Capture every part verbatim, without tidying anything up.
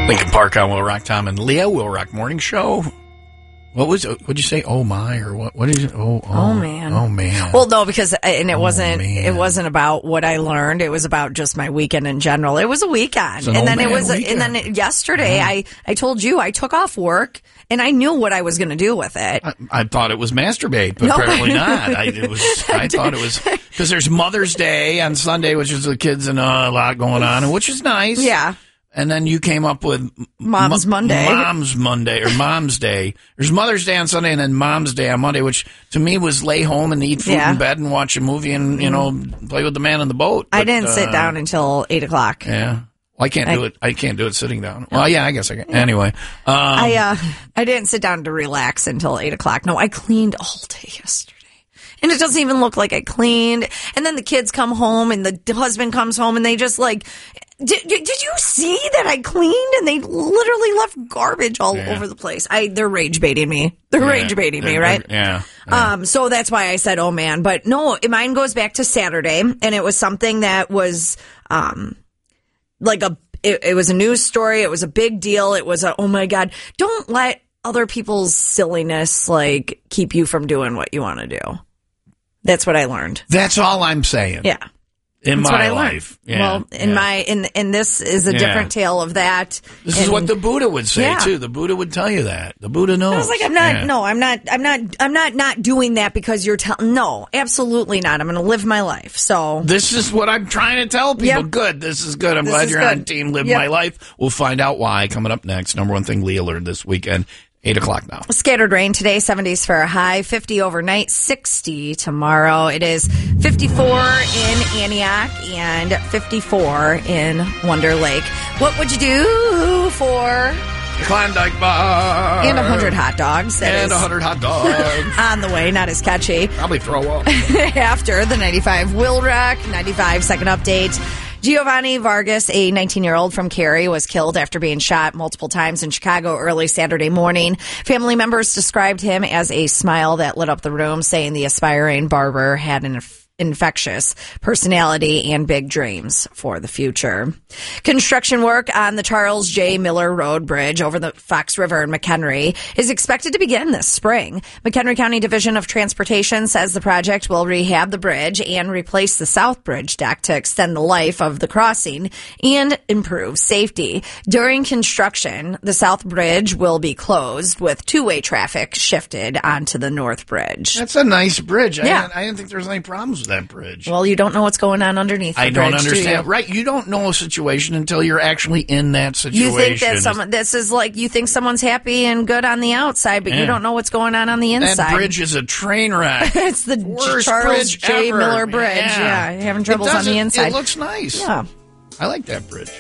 Lincoln Park on Will Rock, Tom and Leah, Will Rock Morning Show. What was it? What'd you say? Oh my, or what? What is it? Oh, oh, oh man. Oh man. Well, no, because and it oh, wasn't. Man. It wasn't about what I learned. It was about just my weekend in general. It was a weekend, an and then it man was. A, and then it, yesterday, yeah. I I told you I took off work and I knew what I was going to do with it. I, I thought it was masturbate, but no, apparently not. I it was. I thought it was because there's Mother's Day on Sunday, which is the kids and uh, a lot going on, and which is nice. Yeah. And then you came up with Mom's Mo- Monday. Mom's Monday or Mom's Day. There's Mother's Day on Sunday and then Mom's Day on Monday, which to me was lay home and eat food yeah. in bed and watch a movie and, you know, play with the man in the boat. But, I didn't uh, sit down until eight o'clock. Yeah. Well, I can't I, do it. I can't do it sitting down. Well, yeah, I guess I can. Yeah. Anyway. Um, I, uh, I didn't sit down to relax until eight o'clock. No, I cleaned all day yesterday. And it doesn't even look like I cleaned. And then the kids come home and the husband comes home and they just like, did, did you see that I cleaned? And they literally left garbage all yeah. over the place. I They're rage baiting me. They're yeah, rage baiting me, right? Yeah, yeah. Um. So that's why I said, oh man. But no, mine goes back to Saturday. And it was something that was um like a, it, it was a news story. It was a big deal. It was a, oh my God. Don't let other people's silliness like keep you from doing what you want to do. That's what I learned. That's all I'm saying. Yeah. In That's my what I life. Yeah. Well, in yeah. my in and this is a yeah. different tale of that. This and, is what the Buddha would say yeah. too. The Buddha would tell you that. The Buddha knows. I was like, I'm not. Yeah. No, I'm not. I'm not. I'm not. Not doing that because you're telling. No, absolutely not. I'm going to live my life. So this is what I'm trying to tell people. Yep. Good. This is good. I'm this glad you're good. on team Live yep. My Life. We'll find out why coming up next. Number one thing Leah learned this weekend. Eight o'clock now. Scattered rain today, seventies for a high, fifty overnight, sixty tomorrow. It is fifty-four in Antioch and fifty-four in Wonder Lake. What would you do for the Klondike Bar? And a hundred hot dogs. That and a hundred hot dogs. On the way, not as catchy. Probably throw up. After the ninety-five Will Rock, ninety-five second update. Giovanni Vargas, a nineteen-year-old from Cary, was killed after being shot multiple times in Chicago early Saturday morning. Family members described him as a smile that lit up the room, saying the aspiring barber had an infectious personality and big dreams for the future. Construction work on the Charles J. Miller Road Bridge over the Fox River in McHenry is expected to begin this spring. McHenry County Division of Transportation says the project will rehab the bridge and replace the South Bridge deck to extend the life of the crossing and improve safety. During construction, the South Bridge will be closed with two-way traffic shifted onto the North Bridge. That's a nice bridge. I, yeah. didn't, I didn't think there was any problems with that bridge. Well, you don't know what's going on underneath the I don't bridge, understand. do you? Right. You don't know a situation until you're actually in that situation. You think that someone, this is like, you think someone's happy and good on the outside, but yeah. you don't know what's going on on the inside. That bridge is a train wreck. It's the Worst Charles J. ever. Miller Bridge. Yeah. yeah. Having troubles on the inside. It looks nice. Yeah. I like that bridge.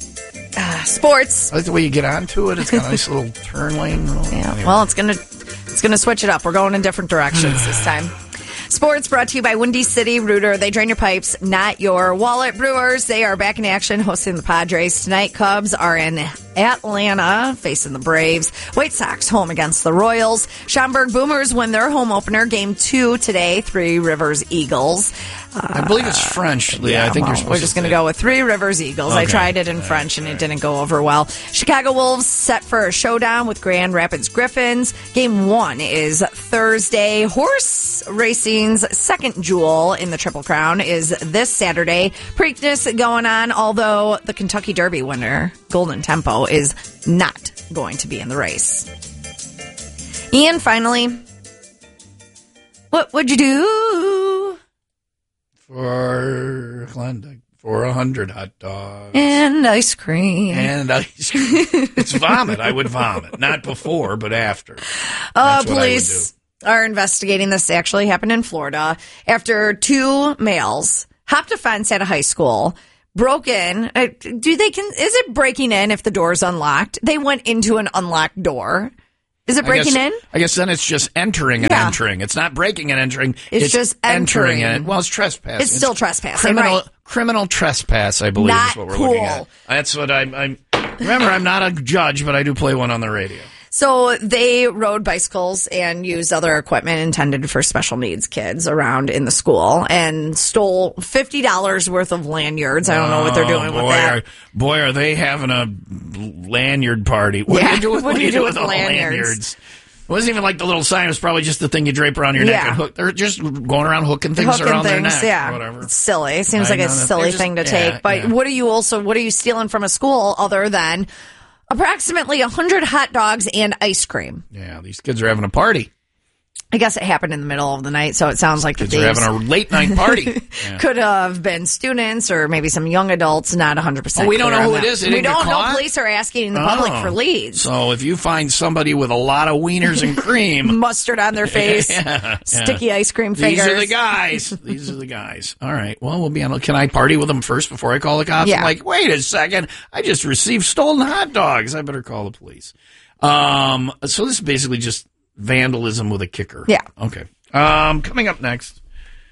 Uh, sports. I like the way you get onto it. It's got a nice little turn lane. Yeah. Anyway. Well, it's gonna it's gonna switch it up. We're going in different directions this time. Sports brought to you by Windy City Rooter. They drain your pipes, not your wallet. Brewers, they are back in action hosting the Padres tonight. Cubs are in Atlanta facing the Braves. White Sox home against the Royals. Schaumburg Boomers win their home opener, game two today. Three Rivers Eagles. Uh, I believe it's French, Leah. Yeah, I think well, you're supposed we're just going to go with Three Rivers Eagles. Okay. I tried it in French and it didn't go over well. Chicago Wolves set for a showdown with Grand Rapids Griffins. Game one is Thursday. Horse racing's second jewel in the Triple Crown is this Saturday. Preakness going on, although the Kentucky Derby winner, Golden Tempo, is not going to be in the race. And finally, what would you do for Klondike? For a hundred hot dogs. And ice cream. And ice cream. It's vomit. I would vomit. Not before, but after. Uh, police are investigating this. Actually happened in Florida. After two males hopped a fence at a high school, broke in. Uh, do they can? Is it breaking in if the door's unlocked? They went into an unlocked door. Is it breaking I guess, in? I guess then it's just entering and yeah. entering. It's not breaking and entering. It's, it's just entering. entering. And, well, it's trespassing. It's still it's trespassing. Criminal, right. criminal trespass, I believe, not is what we're cool. looking at. That's what I'm, I'm. Remember, I'm not a judge, but I do play one on the radio. So they rode bicycles and used other equipment intended for special needs kids around in the school and stole fifty dollars worth of lanyards. I don't know what they're doing oh, boy, with that. Are, boy, are they having a lanyard party. What yeah. do you do with, what do you do with, with lanyards? lanyards? It wasn't even like the little sign. It was probably just the thing you drape around your neck yeah. and hook. They're just going around hooking things hooking around things, their neck. Yeah. Or whatever. It's silly. It seems I like a know that. silly They're just- thing to yeah, take. But yeah. what are you also, what are you stealing from a school other than approximately one hundred hot dogs and ice cream? Yeah, these kids are having a party. I guess it happened in the middle of the night, so it sounds like Kids the are thieves having a late night party. Yeah. could have been students or maybe some young adults, not one hundred percent Oh, we don't clear know on who that. it is? They We didn't get don't know. caught? Police are asking the public Oh. for leads. So if you find somebody with a lot of wieners and cream, Mustard on their face, yeah, sticky yeah. ice cream fingers. These are the guys. These are the guys. All right. Well, we'll be on. Can I party with them first before I call the cops? Yeah. I'm like, wait a second. I just received stolen hot dogs. I better call the police. Um. So this is basically just vandalism with a kicker. Yeah. Okay. Um. Coming up next,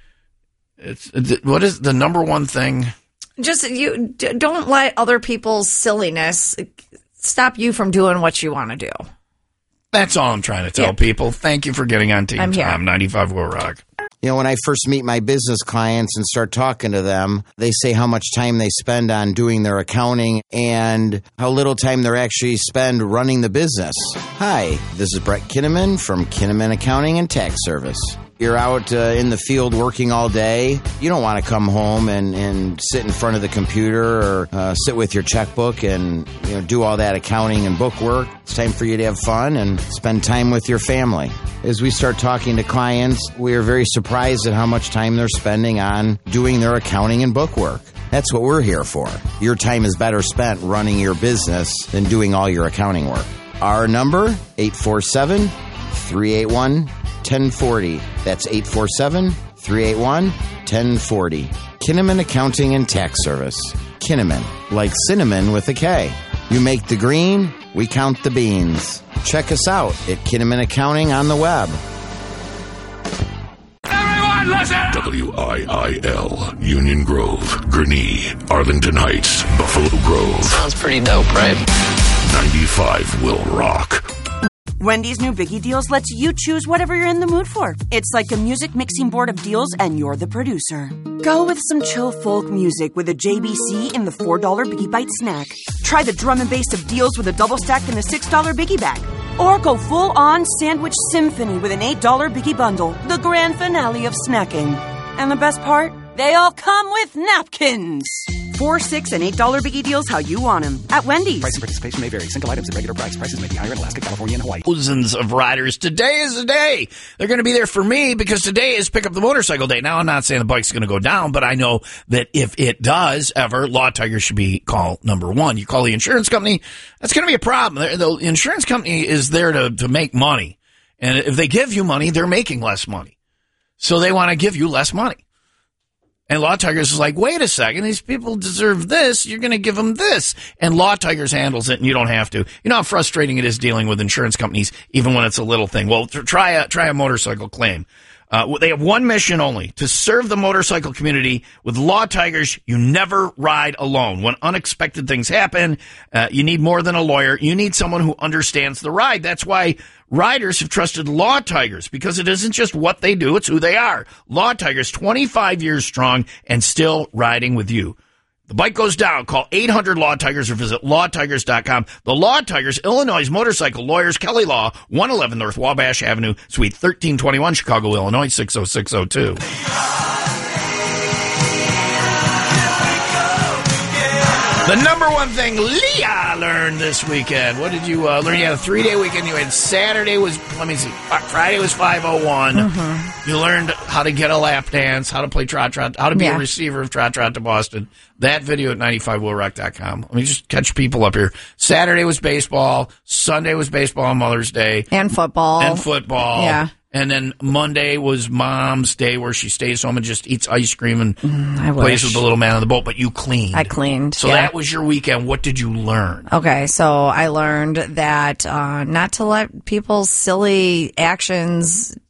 it's what is the number one thing? Just you d- don't let other people's silliness stop you from doing what you want to do. That's all I'm trying to tell Yeah. people. Thank you for getting on Team I'm here. Tom ninety-five Will Rock. You know, when I first meet my business clients and start talking to them, they say how much time they spend on doing their accounting and how little time they actually spend running the business. Hi, this is Brett Kinnaman from Kinnaman Accounting and Tax Service. You're out uh, in the field working all day. You don't want to come home and, and sit in front of the computer or uh, sit with your checkbook and you know do all that accounting and book work. It's time for you to have fun and spend time with your family. As we start talking to clients, we are very surprised at how much time they're spending on doing their accounting and book work. That's what we're here for. Your time is better spent running your business than doing all your accounting work. Our number, eight four seven, three eight one, one zero four zero. That's eight four seven, three eight one, one zero four zero. Kinnaman Accounting and Tax Service. Kinnaman, like cinnamon with a K. You make the green, we count the beans. Check us out at Kinnaman Accounting on the web. Everyone listen! W I I L, Union Grove, Gurnee, Arlington Heights, Buffalo Grove. Sounds pretty dope, right? ninety-five Will Rock. Wendy's new Biggie Deals lets you choose whatever you're in the mood for. It's like a music mixing board of deals, and you're the producer. Go with some chill folk music with a J B C in the four dollar Biggie Bite snack. Try the drum and bass of deals with a double stack in the six dollar Biggie Bag. Or go full-on sandwich symphony with an eight dollar Biggie Bundle, the grand finale of snacking. And the best part? They all come with napkins. Four, six, and eight dollar Biggie Deals how you want them at Wendy's. Price and participation may vary. Single items at regular price. Prices may be higher in Alaska, California, and Hawaii. Thousands of riders. Today is the day. They're going to be there for me because today is Pick Up the Motorcycle Day. Now, I'm not saying the bike's going to go down, but I know that if it does ever, Law Tiger should be call number one. You call the insurance company, that's going to be a problem. The insurance company is there to, to make money. And if they give you money, they're making less money. So they want to give you less money. And Law Tigers is like, wait a second, these people deserve this, you're going to give them this. And Law Tigers handles it, and you don't have to. You know how frustrating it is dealing with insurance companies, even when it's a little thing. Well, try a, try a motorcycle claim. Uh, they have one mission only, to serve the motorcycle community. With Law Tigers, you never ride alone. When unexpected things happen, uh, you need more than a lawyer. You need someone who understands the ride. That's why riders have trusted Law Tigers, because it isn't just what they do, it's who they are. Law Tigers, twenty-five years strong and still riding with you. The bike goes down, call eight hundred Law Tigers or visit law tigers dot com. The Law Tigers, Illinois motorcycle lawyers, Kelly Law, one eleven North Wabash Avenue, Suite thirteen twenty-one, Chicago, Illinois, six oh six oh two. The number one thing Leah learned this weekend. What did you uh, learn? You had a three-day weekend. You had Saturday was, let me see, Friday was five oh one. Mm-hmm. You learned how to get a lap dance, how to play Trot Trot, how to be Yeah. a receiver of Trot Trot to Boston. That video at ninety-five will rock dot com. Let me just catch people up here. Saturday was baseball. Sunday was baseball on Mother's Day. And football. And football. Yeah. And then Monday was Mom's Day, where she stays home and just eats ice cream and Mm, I plays wish. with the little man on the boat. But you cleaned. I cleaned. So yeah. that was your weekend. What did you learn? Okay, so I learned that uh, not to let people's silly actions